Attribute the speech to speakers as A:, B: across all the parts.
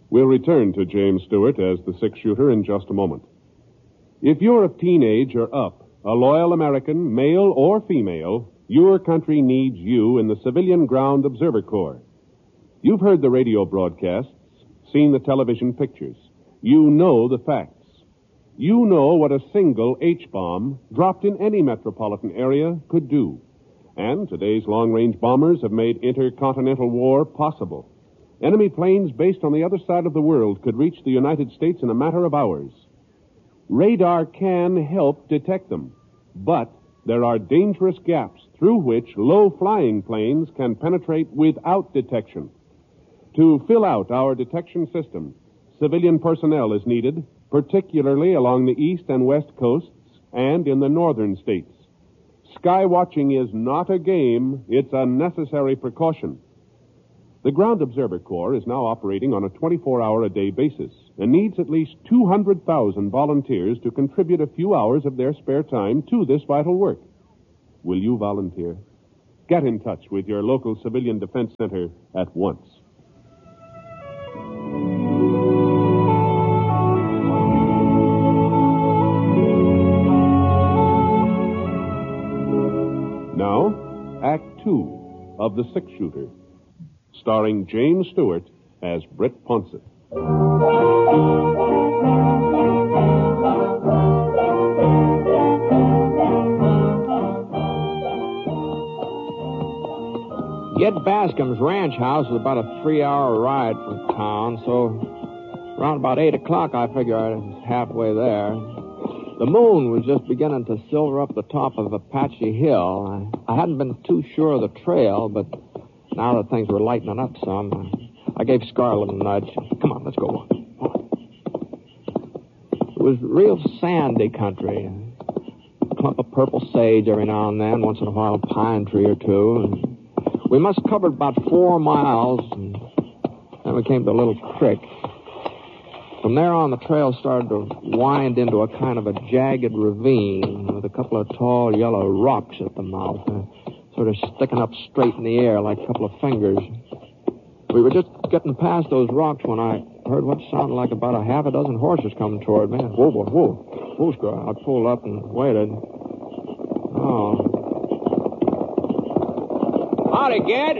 A: We'll return to James Stewart as the six-shooter in just a moment. If you're of teenage or up, a loyal American, male or female, your country needs you in the Civilian Ground Observer Corps. You've heard the radio broadcasts, seen the television pictures. You know the facts. You know what a single H-bomb dropped in any metropolitan area could do. And today's long-range bombers have made intercontinental war possible. Enemy planes based on the other side of the world could reach the United States in a matter of hours. Radar can help detect them, but there are dangerous gaps through which low-flying planes can penetrate without detection. To fill out our detection system, civilian personnel is needed, particularly along the east and west coasts and in the northern states. Sky watching is not a game, it's a necessary precaution. The Ground Observer Corps is now operating on a 24-hour-a-day basis and needs at least 200,000 volunteers to contribute a few hours of their spare time to this vital work. Will you volunteer? Get in touch with your local Civilian Defense Center at once. Now, Act 2 of The Six-Shooter, starring James Stewart as Britt Ponsett.
B: Ged Bascom's ranch house is about a 3-hour ride from town, so around about 8 o'clock I figure I was halfway there. The moon was just beginning to silver up the top of Apache Hill. I hadn't been too sure of the trail, but now that things were lightening up some, I gave Scarlett a nudge. Come on, let's go. It was real sandy country. A clump of purple sage every now and then, once in a while a pine tree or two. We must have covered about 4 miles, and then we came to a little creek. From there on, the trail started to wind into a kind of a jagged ravine with a couple of tall yellow rocks at the mouth, sort of sticking up straight in the air like a couple of fingers. We were just getting past those rocks when I heard what sounded like about a half a dozen horses coming toward me. Whoa, boy, whoa. Whoa, Scar. I pulled up and waited. Oh. Howdy, Ged.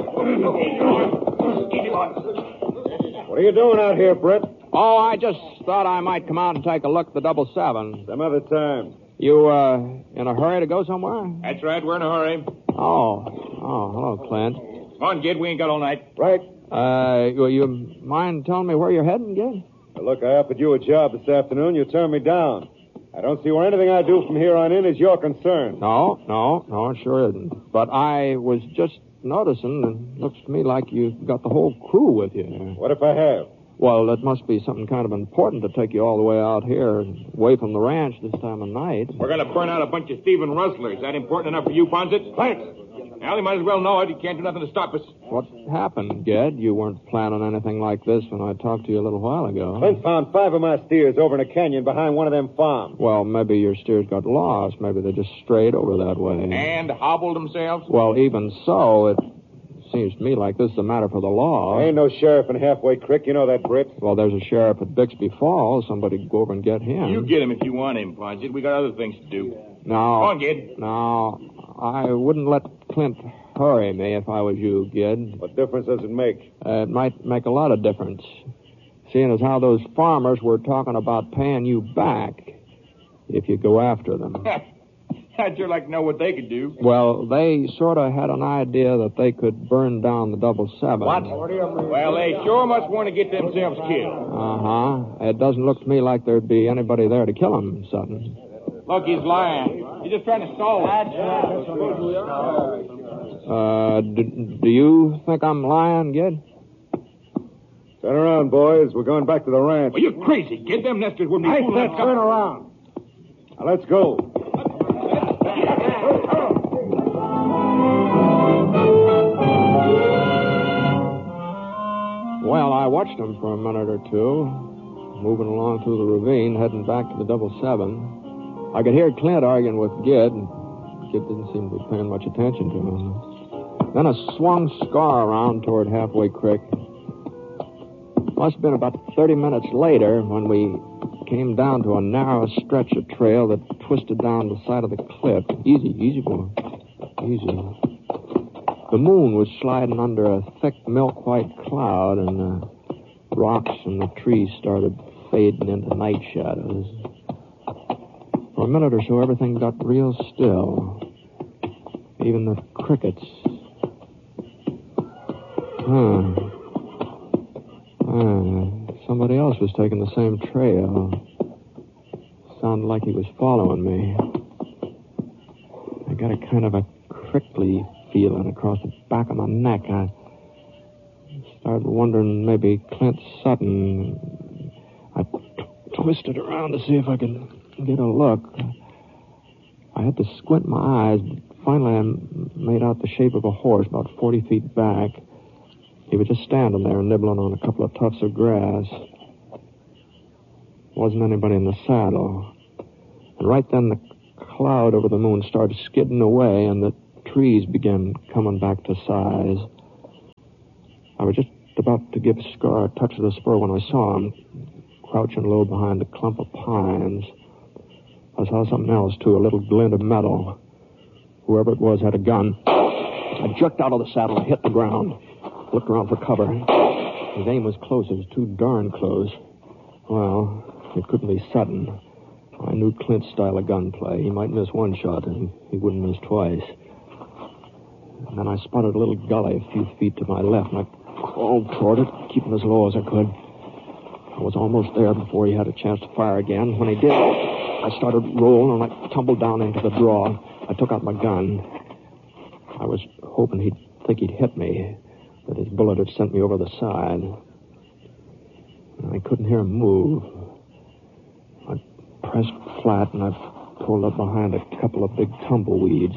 C: What are you doing out here, Britt?
B: Oh, I just thought I might come out and take a look at the 777.
C: Some other time.
B: You, in a hurry to go somewhere?
D: That's right, we're in a hurry.
B: Oh, hello, Clint.
D: Come on, Gid, we ain't got all night.
C: Right.
B: You mind telling me where you're heading, Gid?
C: Well, look, I offered you a job this afternoon. You turned me down. I don't see where anything I do from here on in is your concern.
B: No, it sure isn't. But I was just noticing, it looks to me like you've got the whole crew with you.
C: What if I have?
B: Well, it must be something kind of important to take you all the way out here, away from the ranch this time of night.
D: We're going to burn out a bunch of Stephen rustlers. Is that important enough for you, Ponset?
C: Thanks.
D: Well, you might as well know it. You can't do nothing to stop us.
B: What happened, Ged? You weren't planning anything like this when I talked to you a little while ago.
C: Clint found 5 of my steers over in a canyon behind one of them farms.
B: Well, maybe your steers got lost. Maybe they just strayed over that way.
D: And hobbled themselves?
B: Well, even so, it seems to me like this is a matter for the law.
C: There ain't no sheriff in Halfway Creek. You know that, Britt.
B: Well, there's a sheriff at Bixby Falls. Somebody go over and get him.
D: You get him if you want him, Ponset. We got other things to do.
B: No.
D: Come on, Gid.
B: No, I wouldn't let Clint hurry me if I was you, Gid.
C: What difference does it make?
B: It might make a lot of difference. Seeing as how those farmers were talking about paying you back if you go after them.
D: I'd sure like to know what they could do.
B: Well, they sort of had an idea that they could burn down the 777.
D: What? Well, they sure must want to get themselves killed.
B: Uh-huh. It doesn't look to me like there'd be anybody there to kill him, Sutton.
D: Look, he's lying. He's just trying to stall us.
B: Do you think I'm lying, Gid?
C: Turn around, boys. We're going back to the ranch.
D: Well, you're crazy, Gid. Them nesters wouldn't be fooling us.
C: Turn around. Now, let's go.
B: Well, I watched them for a minute or two, moving along through the ravine, heading back to the 777. I could hear Clint arguing with Gid, and Gid didn't seem to be paying much attention to him. Then I swung Scar around toward Halfway Creek. Must have been about 30 minutes later when we came down to a narrow stretch of trail that twisted down the side of the cliff. Easy, boy. Easy. The moon was sliding under a thick milk-white cloud, and the rocks and the trees started fading into night shadows. For a minute or so, everything got real still. Even the crickets. Somebody else was taking the same trail. Sounded like he was following me. I got a kind of a prickly feeling across the back of my neck. I started wondering maybe Clint Sutton. I twisted around to see if I could get a look. I had to squint my eyes, but finally I made out the shape of a horse about 40 feet back. He was just standing there nibbling on a couple of tufts of grass. Wasn't anybody in the saddle. And right then the cloud over the moon started skidding away and the trees began coming back to size. I was just about to give Scar a touch of the spur when I saw him crouching low behind a clump of pines. I saw something else, too, a little glint of metal. Whoever it was had a gun. I jerked out of the saddle and hit the ground. Looked around for cover. His aim was close. It was too darn close. Well, it couldn't be Sutton. I knew Clint's style of gunplay. He might miss one shot, and he wouldn't miss twice. And then I spotted a little gully a few feet to my left, and I crawled toward it, keeping as low as I could. I was almost there before he had a chance to fire again. When he did, I started rolling, and I tumbled down into the draw. I took out my gun. I was hoping he'd think he'd hit me, that his bullet had sent me over the side. I couldn't hear him move. I pressed flat, and I pulled up behind a couple of big tumbleweeds.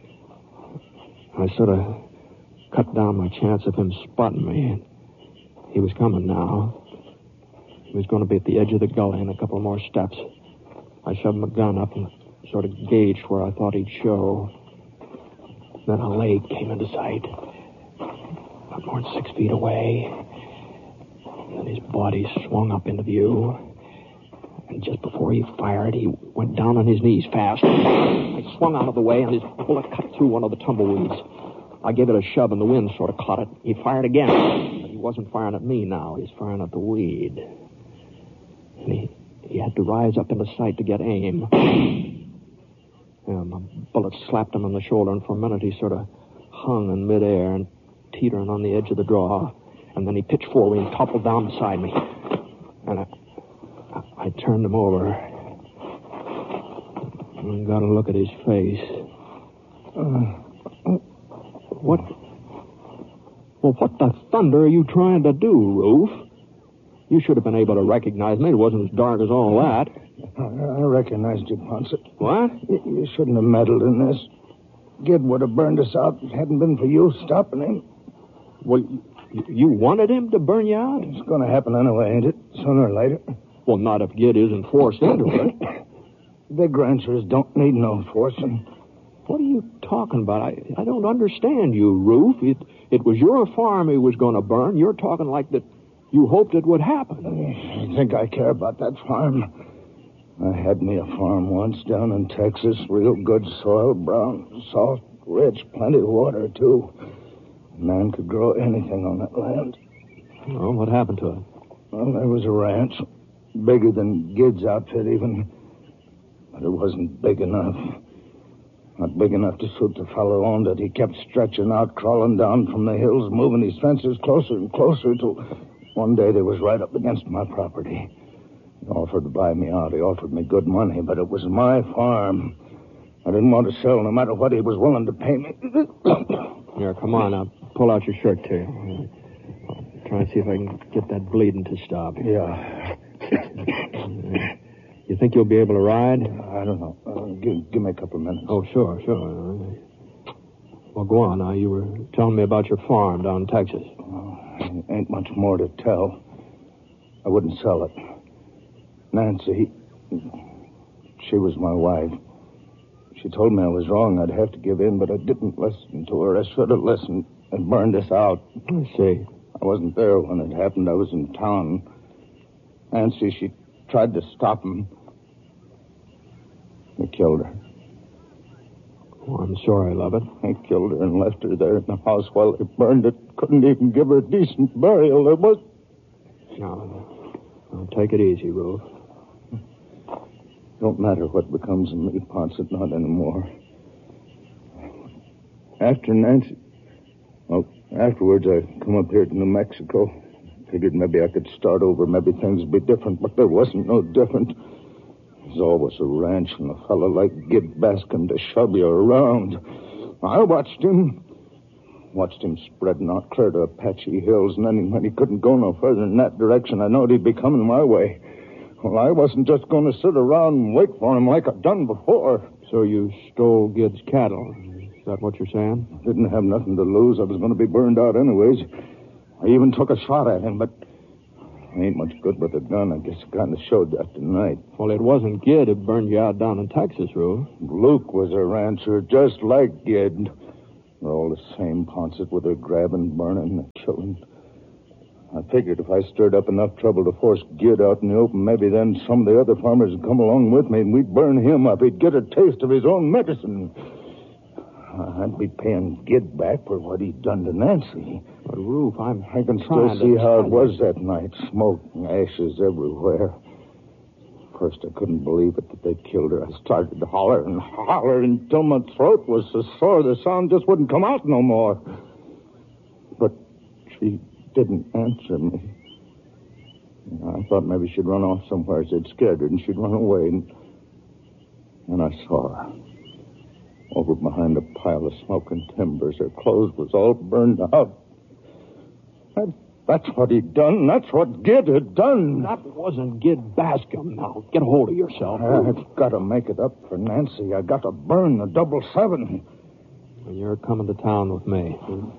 B: I sort of cut down my chance of him spotting me. He was coming now. He was going to be at the edge of the gully in a couple more steps. I shoved my gun up and sort of gauged where I thought he'd show. Then a leg came into sight. Not more than 6 feet away. Then his body swung up into view. And just before he fired, he went down on his knees fast. I swung out of the way, and his bullet cut through one of the tumbleweeds. I gave it a shove, and the wind sort of caught it. He fired again. But he wasn't firing at me now. He was firing at the weed. And he had to rise up into sight to get aim. My bullet slapped him on the shoulder, and for a minute he sort of hung in midair and teetering on the edge of the draw. And then he pitched forward and toppled down beside me. And I turned him over and got a look at his face. What? Well, what the thunder are you trying to do, Roof? You should have been able to recognize me. It wasn't as dark as all that.
E: I recognized you, Ponce.
B: What?
E: You shouldn't have meddled in this. Gid would have burned us out if it hadn't been for you stopping him.
B: Well, you wanted him to burn you out?
E: It's going to happen anyway, ain't it? Sooner or later.
B: Well, not if Gid isn't forced into it.
E: Big ranchers don't need no forcing.
B: What are you talking about? I don't understand you, Roof. It was your farm he was going to burn. You're talking like that you hoped it would happen.
E: You think I care about that farm? I had me a farm once down in Texas. Real good soil, brown, salt, rich, plenty of water, too. A man could grow anything on that land.
B: Well, what happened to it?
E: Well, there was a ranch. Bigger than Gid's outfit, even. But it wasn't big enough. Not big enough to suit the fellow owned it. He kept stretching out, crawling down from the hills, moving his fences closer and closer till one day they was right up against my property. He offered to buy me out. He offered me good money, but it was my farm. I didn't want to sell no matter what he was willing to pay me.
B: Here, come on. I'll pull out your shirt, too. I'll try and see if I can get that bleeding to stop.
E: Yeah.
B: You think you'll be able to ride?
E: I don't know. Give me a couple of minutes.
B: Oh, sure. Well, go on now. You were telling me about your farm down in Texas.
E: Ain't much more to tell. I wouldn't sell it. Nancy, she was my wife. She told me I was wrong. I'd have to give in, but I didn't listen to her. I should have listened and burned us out.
B: I see.
E: I wasn't there when it happened. I was in town. Nancy, she tried to stop him. He killed her.
B: Oh, I'm sorry, Lovett.
E: He killed her and left her there in the house while they burned it. Couldn't even give her a decent burial. There was...
B: No, take it easy, Ruth.
E: Don't matter what becomes of me, Ponset, not anymore. After Nancy... Well, afterwards, I come up here to New Mexico. Figured maybe I could start over. Maybe things would be different, but there wasn't no different. There's always a ranch and a fellow like Gid Bascom to shove you around. I watched him spreading out clear to Apache Hills, and then when he couldn't go no further in that direction, I knowed he'd be coming my way. Well, I wasn't just going to sit around and wait for him like I'd done before.
B: So you stole Gid's cattle. Is that what you're saying?
E: I didn't have nothing to lose. I was going to be burned out anyways. I even took a shot at him, but I ain't much good with a gun. I guess I kind of showed that tonight.
B: Well, it wasn't Gid who burned you out down in Texas, Ruth.
E: Luke was a rancher, just like Gid. They're all the same, Ponset, with their grabbing, burning, and killing. I figured if I stirred up enough trouble to force Gid out in the open, maybe then some of the other farmers would come along with me and we'd burn him up. He'd get a taste of his own medicine. I'd be paying Gid back for what he'd done to Nancy.
B: But, Ruth, I
E: can still see how it was that night. Smoke and ashes everywhere. First, I couldn't believe it that they'd killed her. I started to holler until my throat was so sore the sound just wouldn't come out no more. But she didn't answer me. I thought maybe she'd run off somewhere. They'd scared her, and she'd run away. And I saw her. Over behind a pile of smoking timbers. Her clothes was all burned out. That's what he'd done. That's what Gid had done.
B: That wasn't Gid Bascom. Now, get a hold of yourself.
E: I've got to make it up for Nancy. I got to burn the 777.
B: Well, you're coming to town with me.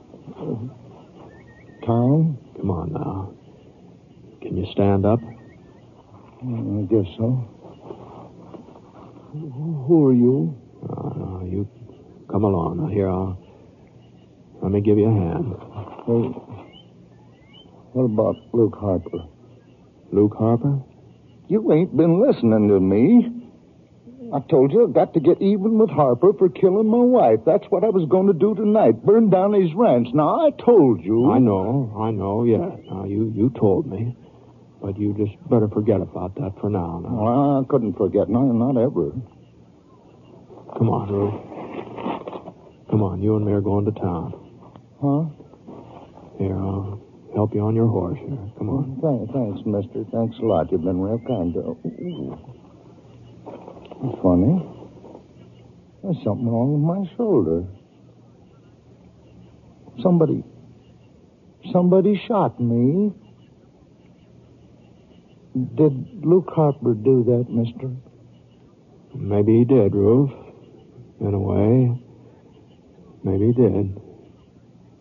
E: Town?
B: Come on now. Can you stand up?
E: I guess so. Who are you?
B: No, you come along. Now, here, let me give you a hand.
E: Well, what about Luke Harper?
B: Luke Harper?
E: You ain't been listening to me. I told you I've got to get even with Harper for killing my wife. That's what I was going to do tonight, burn down his ranch. Now, I told you.
B: I know, yeah. Now, you told me. But you just better forget about that for now.
E: Well, I couldn't forget. No, not ever.
B: Come on, Ruth. Come on, you and me are going to town.
E: Huh?
B: Here, I'll help you on your horse here. Come on.
E: Thanks, mister. Thanks a lot. You've been real kind. Funny. There's something wrong with my shoulder. Somebody shot me. Did Luke Harper do that, mister?
B: Maybe he did, Ruth. In a way. Maybe he did.